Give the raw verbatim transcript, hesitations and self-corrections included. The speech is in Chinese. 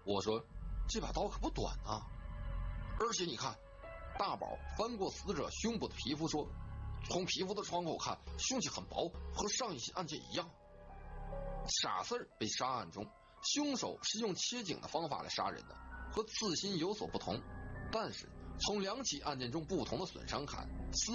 我说这把刀可不短啊，而且你看，大宝翻过死者胸部的皮肤说，从皮肤的窗口看，凶器很薄，和上一起案件一样。傻四儿被杀案中，凶手是用切颈的方法来杀人的，和刺心有所不同，但是从两起案件中不同的损伤看，